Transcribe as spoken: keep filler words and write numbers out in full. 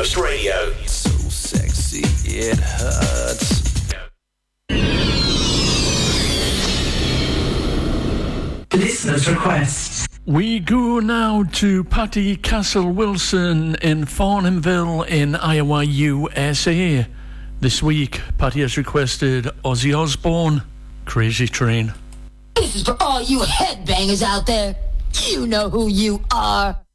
Coast Radio. So sexy, it hurts. Listeners' requests. We go now to Patty Castle-Wilson in Farnhamville in Iowa, U S A. This week, Patty has requested Ozzy Osbourne, Crazy Train. This is for all you headbangers out there. You know who you are.